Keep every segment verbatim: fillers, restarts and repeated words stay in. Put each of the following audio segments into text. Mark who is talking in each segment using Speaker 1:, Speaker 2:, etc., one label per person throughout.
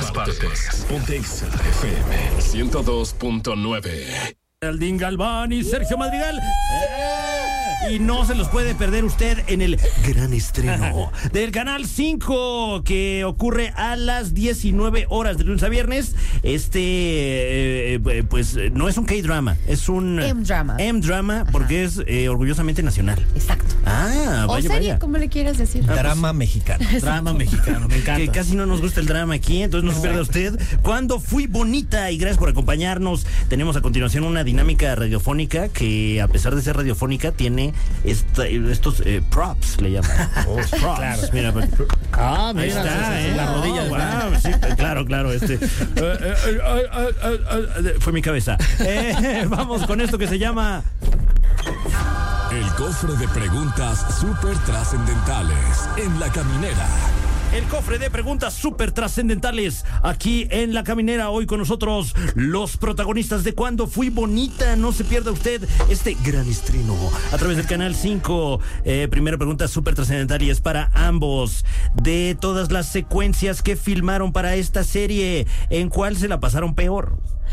Speaker 1: partes. Ponte Exa F M ciento dos punto nueve.
Speaker 2: Aldín Galván y Sergio Madrigal. ¡Eh! Y no se los puede perder usted en el gran estreno del Canal cinco, que ocurre a las diecinueve horas de lunes a viernes. Este, eh, pues, no es un K-drama, es un
Speaker 3: M-drama.
Speaker 2: M-drama, porque es eh, orgullosamente nacional.
Speaker 3: Exacto.
Speaker 2: Ah,
Speaker 3: o
Speaker 2: vaya,
Speaker 3: serie,
Speaker 2: vaya.
Speaker 3: como le quieras decir.
Speaker 4: Drama mexicano.
Speaker 2: Drama mexicano, me encanta. Que casi no nos gusta el drama aquí, entonces no se pierda usted. Cuando fui bonita, y gracias por acompañarnos. Tenemos a continuación una dinámica radiofónica que, a pesar de ser radiofónica, tiene esta, estos eh, props, le llaman. Oh, props. Claro. Mira,
Speaker 4: Ah,
Speaker 2: ahí
Speaker 4: mira,
Speaker 2: está, ¿eh?
Speaker 4: la rodilla.
Speaker 2: Oh, wow, sí, claro, claro, este. eh, eh, eh, eh, eh, eh, fue mi cabeza. Eh, vamos con esto que se llama...
Speaker 1: El cofre de preguntas súper trascendentales en La Caminera.
Speaker 2: El cofre de preguntas súper trascendentales aquí en La Caminera. Hoy con nosotros los protagonistas de Cuando Fui Bonita. No se pierda usted este gran estreno a través del Canal cinco. Eh, primera pregunta súper trascendental y es para ambos. De todas las secuencias que filmaron para esta serie, ¿en cuál se la pasaron peor?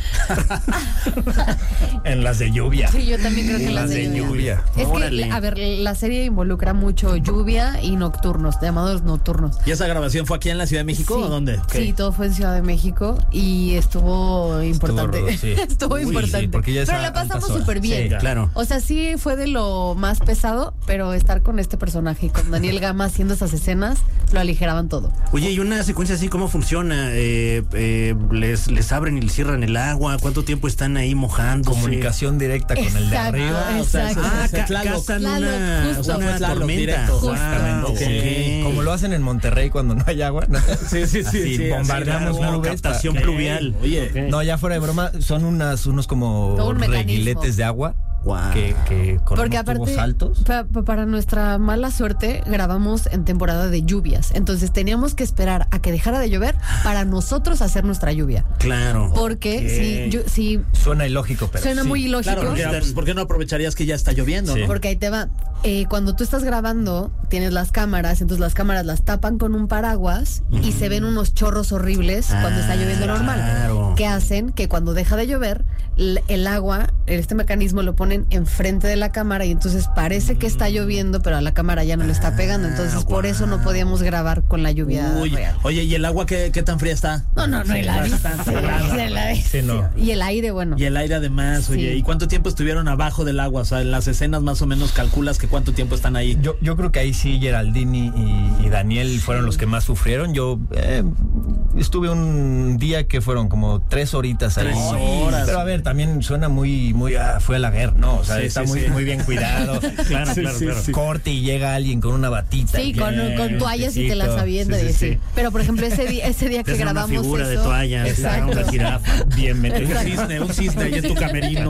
Speaker 4: En las de lluvia.
Speaker 3: Sí, yo también creo que
Speaker 4: En
Speaker 3: las de lluvia.
Speaker 4: lluvia.
Speaker 3: Es
Speaker 2: Órale.
Speaker 3: que, a ver, la serie involucra mucho lluvia y nocturnos, llamados nocturnos.
Speaker 4: ¿Y esa grabación fue aquí en la Ciudad de México
Speaker 3: Sí,
Speaker 4: o dónde?
Speaker 3: Sí, todo fue en Ciudad de México y estuvo importante.
Speaker 4: rudo, sí.
Speaker 3: estuvo
Speaker 4: Uy,
Speaker 3: importante.
Speaker 4: sí, porque ya es
Speaker 3: pero
Speaker 4: a
Speaker 3: la pasamos
Speaker 4: altas horas.
Speaker 3: súper bien.
Speaker 4: Sí,
Speaker 2: claro.
Speaker 3: O sea, sí fue de lo más pesado, pero estar con este personaje, con Daniel Gama haciendo esas escenas, lo aligeraban todo.
Speaker 2: Oye, ¿y una secuencia así cómo funciona? Eh, eh, les, ¿Les abren y les cierran el agua? ¿Cuánto tiempo están ahí mojando?
Speaker 4: Comunicación directa con el de
Speaker 3: Exacto,
Speaker 4: arriba.
Speaker 3: Ah, exacto.
Speaker 2: Ah, ca-
Speaker 4: Tlaloc.
Speaker 2: cazan
Speaker 3: Tlaloc,
Speaker 2: una,
Speaker 3: justo.
Speaker 2: o sea,
Speaker 4: O sea,
Speaker 2: una
Speaker 4: fue Tlaloc
Speaker 2: tormenta.
Speaker 4: directo.
Speaker 3: Justamente,
Speaker 2: Wow,
Speaker 4: Sí.
Speaker 2: ok.
Speaker 4: Como lo hacen en Monterrey cuando no hay agua. ¿no?
Speaker 5: Sí, sí, sí.
Speaker 4: Así,
Speaker 5: sí,
Speaker 4: bombardeamos
Speaker 2: Claro,
Speaker 4: nubes.
Speaker 2: captación
Speaker 4: para-
Speaker 2: pluvial.
Speaker 5: Oye,
Speaker 2: Ok.
Speaker 4: No, ya fuera de broma, son unas, unos como
Speaker 3: Todo un mecanismo.
Speaker 4: reguiletes de agua.
Speaker 2: Wow.
Speaker 4: Que, que con
Speaker 3: Porque
Speaker 4: unos tubos
Speaker 3: aparte,
Speaker 4: altos.
Speaker 3: pa- pa- para nuestra mala suerte, grabamos en temporada de lluvias. Entonces teníamos que esperar a que dejara de llover para nosotros hacer nuestra lluvia.
Speaker 2: Claro.
Speaker 3: Porque
Speaker 2: Ok.
Speaker 3: si, yo- si
Speaker 4: Suena ilógico, pero
Speaker 3: suena
Speaker 4: sí.
Speaker 3: muy ilógico.
Speaker 5: claro, porque, pues, ¿por qué no aprovecharías que ya está lloviendo,
Speaker 4: Sí.
Speaker 5: no?
Speaker 3: Porque ahí te va. Eh, cuando tú estás grabando, tienes las cámaras, entonces las cámaras las tapan con un paraguas y se ven unos chorros horribles cuando está lloviendo normal.
Speaker 2: Claro.
Speaker 3: Que hacen que cuando deja de llover, l- el agua, este mecanismo lo ponen enfrente de la cámara y entonces parece que está lloviendo, pero a la cámara ya no le está pegando. Entonces por eso no podíamos grabar con la lluvia
Speaker 5: Uy,
Speaker 3: real.
Speaker 5: oye, ¿y el agua qué, qué tan fría está?
Speaker 3: No, no, no, el aire.
Speaker 5: Bastante helada.
Speaker 3: Sí, el aire.
Speaker 4: Sí, no.
Speaker 3: Y el aire, bueno.
Speaker 5: Y el aire además, oye,
Speaker 3: Sí.
Speaker 5: ¿y cuánto tiempo estuvieron abajo del agua? O sea, en las escenas más o menos calculas que cuánto tiempo están ahí.
Speaker 4: Yo, yo creo que ahí sí Geraldini y, y Daniel fueron los que más sufrieron. Yo eh, estuve un día que fueron como tres horitas ahí.
Speaker 5: Tres horas.
Speaker 4: Pero a ver, también suena muy, muy, ah, fue a la guerra, ¿no? O sea,
Speaker 5: Sí,
Speaker 4: está
Speaker 5: sí,
Speaker 4: muy,
Speaker 5: sí.
Speaker 4: muy bien cuidado.
Speaker 2: Claro,
Speaker 5: Sí,
Speaker 2: claro,
Speaker 5: sí,
Speaker 2: claro.
Speaker 5: sí.
Speaker 4: Corte y llega alguien con una batita.
Speaker 3: Sí, con,
Speaker 4: bien,
Speaker 3: con toallas y te las
Speaker 4: fresquito.
Speaker 3: avienta.
Speaker 4: Sí,
Speaker 3: y
Speaker 4: sí,
Speaker 3: sí.
Speaker 4: sí.
Speaker 3: Pero por ejemplo, ese día, ese día
Speaker 2: Te
Speaker 3: que
Speaker 2: hacen una
Speaker 3: grabamos
Speaker 2: figura
Speaker 3: eso.
Speaker 2: de toalla,
Speaker 3: Exacto.
Speaker 2: una jirafa.
Speaker 4: Bien metido.
Speaker 5: Un cisne, un cisne ahí en tu camerino.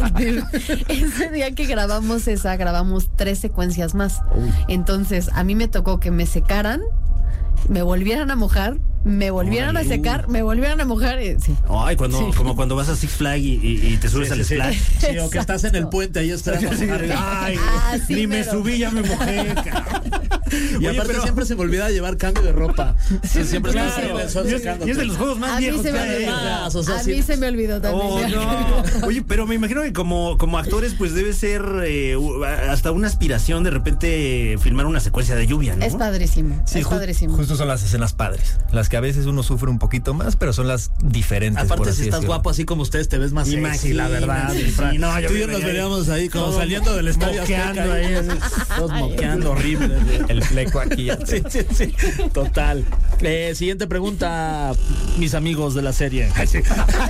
Speaker 3: Ese día que grabamos esa, grabamos tres secuencias más. Entonces, a mí me tocó que me secaran, me volvieran a mojar, me volvieran
Speaker 2: Órale.
Speaker 3: a secar, me volvieran a mojar. Y, sí.
Speaker 2: Ay, cuando,
Speaker 3: Sí.
Speaker 2: como cuando vas a Six Flags y, y- y te subes
Speaker 5: Sí,
Speaker 2: al
Speaker 5: sí,
Speaker 2: splash.
Speaker 5: sí, o que estás en el puente ahí esperando. a mojar.
Speaker 2: Ay,
Speaker 3: Ah, sí,
Speaker 2: ni me
Speaker 3: pero-
Speaker 2: subí, ya me mojé. cabrón.
Speaker 5: Y
Speaker 2: Oye,
Speaker 5: aparte
Speaker 2: pero-
Speaker 5: siempre se me olvida llevar cambio de ropa. Sí, siempre
Speaker 2: Claro,
Speaker 5: estás en el sol
Speaker 2: y es,
Speaker 5: secándote.
Speaker 2: y es de los juegos más
Speaker 3: A mí
Speaker 2: viejos
Speaker 3: se
Speaker 2: que
Speaker 3: me
Speaker 2: hay.
Speaker 3: olvidó.
Speaker 5: Ah, o sea,
Speaker 3: a
Speaker 5: sí.
Speaker 3: mí se me olvidó también.
Speaker 2: Oh,
Speaker 3: se me
Speaker 2: no.
Speaker 3: olvidó.
Speaker 2: Oye, pero me imagino que como, como actores, pues debe ser eh, u- hasta una aspiración de repente filmar una secuencia de lluvia, ¿no?
Speaker 3: Es padrísimo,
Speaker 4: Sí,
Speaker 3: es
Speaker 4: ju-
Speaker 3: padrísimo.
Speaker 4: justo son las escenas padres. Las que a veces uno sufre un poquito más, pero son las diferentes. por
Speaker 5: Aparte,
Speaker 4: así
Speaker 5: si estás
Speaker 4: decirlo.
Speaker 5: guapo así como ustedes, te ves más sexy,
Speaker 2: Imagínate,
Speaker 5: la verdad.
Speaker 2: sí,
Speaker 5: Fran.
Speaker 2: no, yo
Speaker 5: Tú y
Speaker 2: me
Speaker 5: yo nos
Speaker 2: veía ahí
Speaker 5: veríamos ahí como
Speaker 2: todo
Speaker 5: saliendo del estadio
Speaker 2: moqueando
Speaker 5: Azteca,
Speaker 2: ahí,
Speaker 5: ahí, todos moqueando horrible.
Speaker 4: El fleco aquí.
Speaker 5: Sí, sí, sí, total. Eh, siguiente pregunta, mis amigos de la serie. Ay, sí.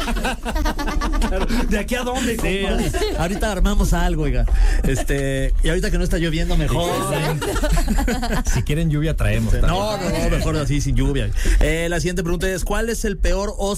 Speaker 2: ¿De aquí a dónde?
Speaker 5: Sí,
Speaker 2: compa?
Speaker 5: ahorita armamos algo, oiga. Este, y ahorita que no está lloviendo, mejor.
Speaker 4: Si quieren lluvia, traemos. también.
Speaker 5: No, no, no, mejor así, sin lluvia. Eh, la siguiente pregunta es: ¿cuál es el peor oso